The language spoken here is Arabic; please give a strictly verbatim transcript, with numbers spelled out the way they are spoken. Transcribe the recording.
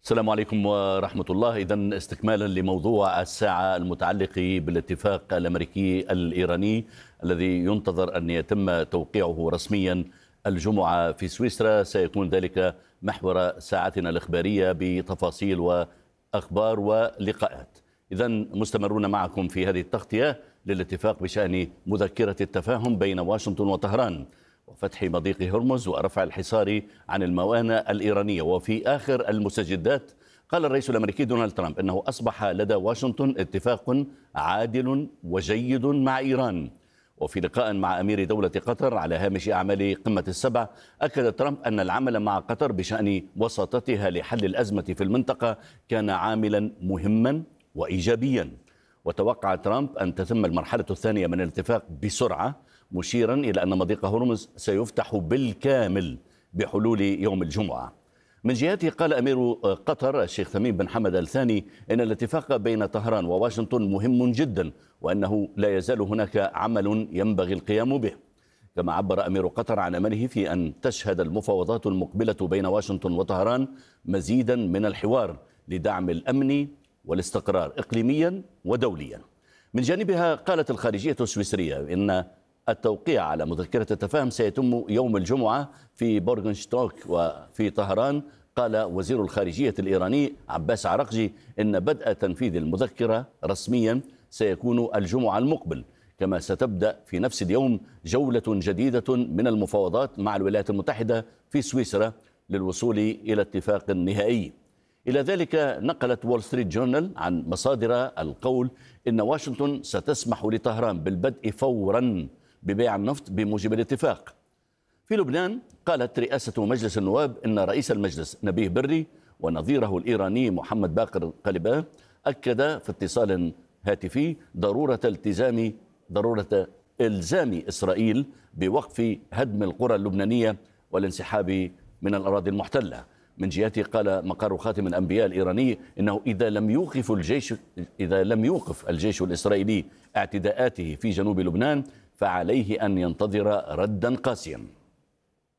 السلام عليكم ورحمة الله. إذن استكمالا لموضوع الساعة المتعلق بالاتفاق الأمريكي الإيراني الذي ينتظر أن يتم توقيعه رسميا الجمعة في سويسرا، سيكون ذلك محور ساعتنا الإخبارية بتفاصيل وأخبار ولقاءات. إذن مستمرون معكم في هذه التغطية للاتفاق بشأن مذكرة التفاهم بين واشنطن وطهران وفتح مضيق هرمز ورفع الحصار عن الموانئ الإيرانية. وفي آخر المستجدات قال الرئيس الأمريكي دونالد ترامب أنه أصبح لدى واشنطن اتفاق عادل وجيد مع إيران. وفي لقاء مع أمير دولة قطر على هامش أعمال قمة السبع، أكد ترامب أن العمل مع قطر بشأن وساطتها لحل الأزمة في المنطقة كان عاملا مهما وإيجابيا. وتوقع ترامب أن تتم المرحلة الثانية من الاتفاق بسرعة، مشيرا إلى أن مضيق هرمز سيفتح بالكامل بحلول يوم الجمعة. من جهته قال أمير قطر الشيخ تميم بن حمد آل ثاني إن الاتفاق بين طهران وواشنطن مهم جدا، وأنه لا يزال هناك عمل ينبغي القيام به. كما عبر أمير قطر عن أمله في أن تشهد المفاوضات المقبلة بين واشنطن وطهران مزيدا من الحوار لدعم الأمن والاستقرار إقليميا ودوليا. من جانبها قالت الخارجية السويسرية إن التوقيع على مذكرة التفاهم سيتم يوم الجمعة في بورغنشتوك وفي طهران. قال وزير الخارجية الإيراني عباس عرقجي إن بدء تنفيذ المذكرة رسميا سيكون الجمعة المقبل، كما ستبدأ في نفس اليوم جولة جديدة من المفاوضات مع الولايات المتحدة في سويسرا للوصول إلى اتفاق نهائي. إلى ذلك نقلت وول ستريت جورنال عن مصادر القول إن واشنطن ستسمح لطهران بالبدء فورا ببيع النفط بموجب الاتفاق. في لبنان قالت رئاسة مجلس النواب إن رئيس المجلس نبيه بري ونظيره الإيراني محمد باقر قلباف أكد في اتصال هاتفي ضرورة التزام ضرورة إلزام إسرائيل بوقف هدم القرى اللبنانية والانسحاب من الأراضي المحتلة. من جهته قال مقر خاتم الأنبياء الإيراني إنه إذا لم يوقف الجيش إذا لم يوقف الجيش الإسرائيلي اعتداءاته في جنوب لبنان فعليه أن ينتظر ردا قاسيا.